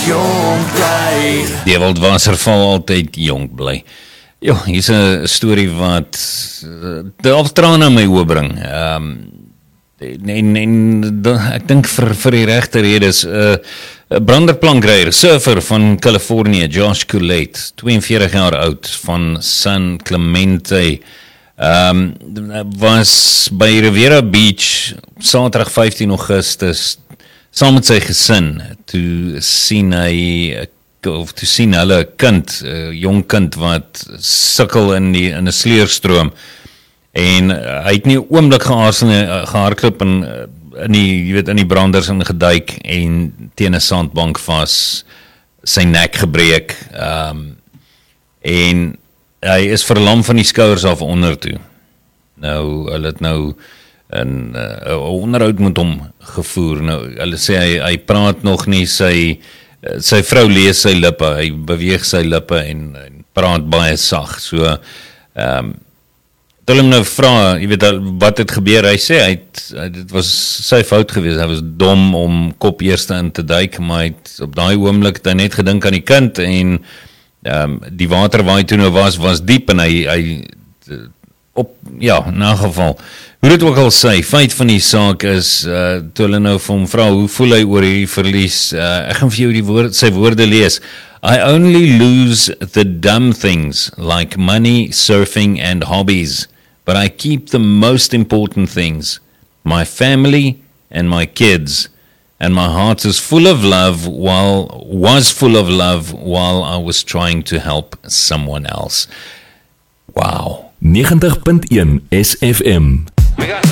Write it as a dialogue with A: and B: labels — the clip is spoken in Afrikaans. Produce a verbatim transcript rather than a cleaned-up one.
A: jonk bly.
B: Die Wildwasserval altyd jonk bly. Jo, hier is 'n storie wat uh, die trane aan my oë bring. Um, en, en ek dink vir, vir die regte redes, 'n uh, branderplankryder, surfer van Californië, Josh Coolate, tweeënveertig jaar oud, van San Clemente, um, was by Riviera Beach, Saterdag vyftien Augustus, saam met sy gesin, toe sien hy of te sien hulle kind, 'n jong kind wat sukkel in die in 'n sleurstroom, en hy het nie 'n oomblik geaarsel nie, gehardloop in in die jy weet in die branders ingeduik en teen 'n sandbank vas, sy nek gebreek, um, en hy is verlam van die skouers af onder toe. Nou hulle het nou 'n uh, onderhoud met hom gevoer. Nou hulle sê hy hy praat nog nie, sy sy vrou lees sy lippe, hy beweeg sy lippe en, en praat baie sag. So, ehm um, toe hom nou vra, jy weet wat het gebeur, hy sê hy het, dit was sy fout geweest, hy was dom om kop eerste in te duik, maar hy het, op daai oomblik het hy net gedink aan die kind, en ehm um, die water waar hy toe nou was, was diep, en hy, hy op, ja, in 'n geval. Hoe dit ook al sê, feit van die saak is, uh, toe hulle nou vir hom vra, hoe voel hy oor hierdie verlies, uh, ek gaan vir jou die woord, sy woorde lees, I only lose the dumb things, like money, surfing and hobbies, but I keep the most important things, my family and my kids, and my heart is full of love, while, was full of love, while I was trying to help someone else. Wow.
C: negentig punt een S F M